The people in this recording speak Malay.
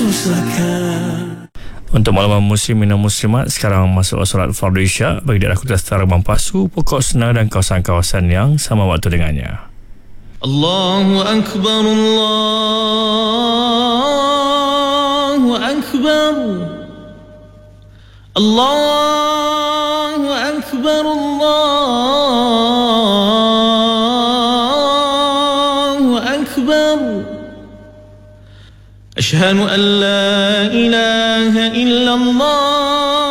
susahkan. Untuk makluman muslimin dan muslimat, sekarang masuk solat fardu isyak bagi daerah Kota Setara Mampasu, Pokok Senar dan kawasan-kawasan yang sama waktu dengannya. Allahu Akbar, Allahu Akbar, Allahu Akbar, Allahu Akbar. Ashhadu an la ilaha illallah